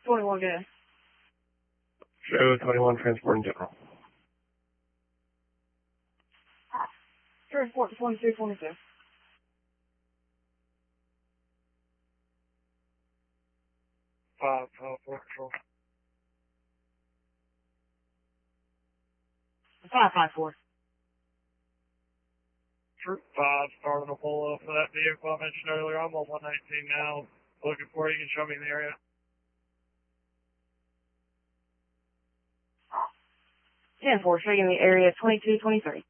21 gas. Show 21 transport in general. Transport 2222. 5, control. 554. Troop 5 starting a pull off for that vehicle I mentioned earlier. I'm on 119 now. Looking for you. You can show me in the area. 10-4, showing the area 2223.